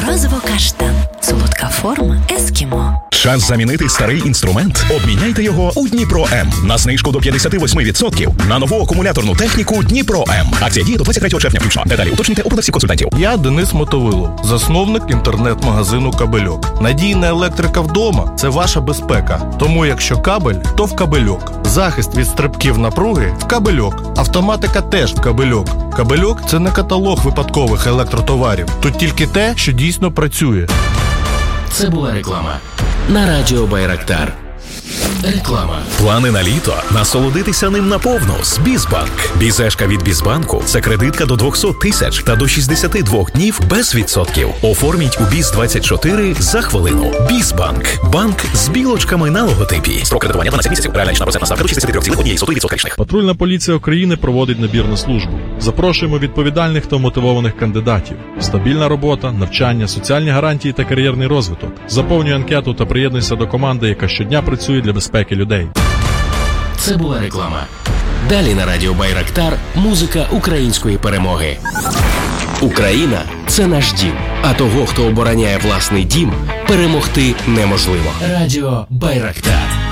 Морозиво-каштан. Солодка форма ескімо. Час замінити старий інструмент? Обміняйте його у Дніпро М. На знижку до 58% на нову акумуляторну техніку Дніпро М. Акція діє до 23 червня включно. Деталі уточнюйте у продавців консультантів. Я Денис Мотовило, засновник інтернет-магазину «Кабельок». Надійна електрика вдома – це ваша безпека. Тому якщо кабель, то в «Кабельок». Захист від стрибків напруги – в «Кабельок». Автоматика теж в «Кабельок». «Кабельок» – це не каталог випадкових електротоварів. Тут тільки те, що дійсно працює. Це була реклама. На радіо Байрактар. Реклама. Плани на літо? Насолодитися ним наповну з Бізбанк. Бізешка від Бізбанку – це кредитка до 200 тисяч та до 62 днів без відсотків. Оформіть у Біз-24 за хвилину. Бізбанк. Банк з білочками на логотипі. Строк кредитування 12 місяців. Реальна річна процентна ставка до 63,1% річних. Патрульна поліція України проводить набір на службу. Запрошуємо відповідальних та мотивованих кандидатів. Стабільна робота, навчання, соціальні гарантії та кар'єрний розвиток. Заповнюй анкету та приєднуйся до команди, яка щодня працює для безпеки людей. Це була реклама. Далі на радіо Байрактар музика української перемоги. Україна – це наш дім. А того, хто обороняє власний дім, перемогти неможливо. Радіо Байрактар.